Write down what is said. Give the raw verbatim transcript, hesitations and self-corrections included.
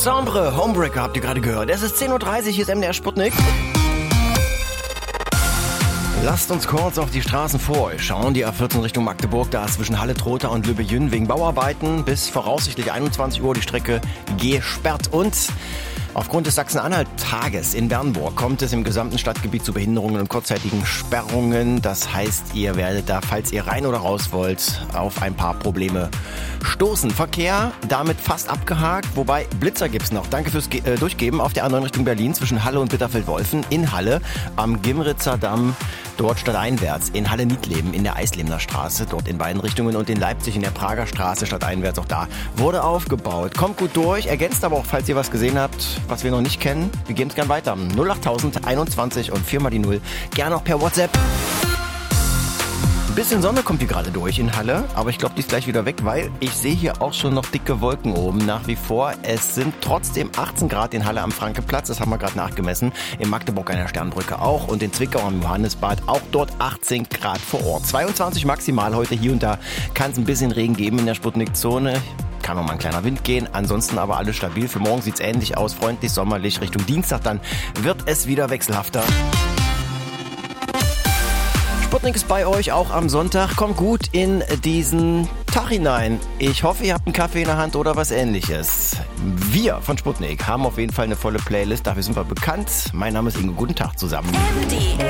Sombre, Homebreaker habt ihr gerade gehört. Es ist zehn Uhr dreißig, hier ist M D R Sputnik. Lasst uns kurz auf die Straßen vor euch schauen. Die A vierzehn Richtung Magdeburg, da ist zwischen Halle-Trotha und Lübbe-Jünn wegen Bauarbeiten bis voraussichtlich einundzwanzig Uhr die Strecke gesperrt. Und aufgrund des Sachsen-Anhalt-Tages in Bernburg kommt es im gesamten Stadtgebiet zu Behinderungen und kurzzeitigen Sperrungen. Das heißt, ihr werdet da, falls ihr rein oder raus wollt, auf ein paar Probleme stoßen. Verkehr damit fast abgehakt, wobei Blitzer gibt's noch. Danke fürs Ge- äh, Durchgeben auf der A neun Richtung Berlin zwischen Halle und Bitterfeld-Wolfen, in Halle am Gimritzer Damm, dort stadteinwärts, in Halle-Niedleben in der Eislebner Straße, dort in beiden Richtungen, und in Leipzig in der Prager Straße stadteinwärts, auch da wurde aufgebaut. Kommt gut durch, ergänzt aber auch, falls ihr was gesehen habt, was wir noch nicht kennen. Wir geben es gern weiter. null acht tausend einundzwanzig und vier mal die null. Gerne auch per WhatsApp. Ein bisschen Sonne kommt hier gerade durch in Halle, aber ich glaube, die ist gleich wieder weg, weil ich sehe hier auch schon noch dicke Wolken oben nach wie vor. Es sind trotzdem achtzehn Grad in Halle am Frankeplatz, das haben wir gerade nachgemessen. In Magdeburg an der Sternbrücke auch und in Zwickau am Johannesbad auch dort achtzehn Grad vor Ort. zweiundzwanzig maximal heute, hier und da kann es ein bisschen Regen geben in der Sputnik-Zone. Kann noch mal ein kleiner Wind gehen, ansonsten aber alles stabil. Für morgen sieht's ähnlich aus, freundlich, sommerlich. Richtung Dienstag dann wird es wieder wechselhafter. Sputnik ist bei euch auch am Sonntag. Kommt gut in diesen Tag hinein. Ich hoffe, ihr habt einen Kaffee in der Hand oder was Ähnliches. Wir von Sputnik haben auf jeden Fall eine volle Playlist. Dafür sind wir bekannt. Mein Name ist Ingo. Guten Tag zusammen. M D